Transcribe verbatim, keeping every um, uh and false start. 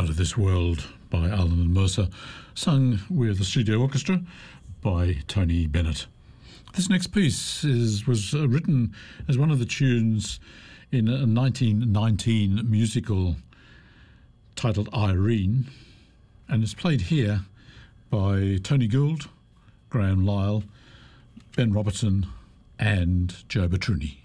Out of This World by Alan and Mercer, sung with the studio orchestra by Tony Bennett. This next piece is was uh, written as one of the tunes in a nineteen nineteen musical titled Irene, and is played here by Tony Gould, Graham Lyle, Ben Robertson and Joe Batruni.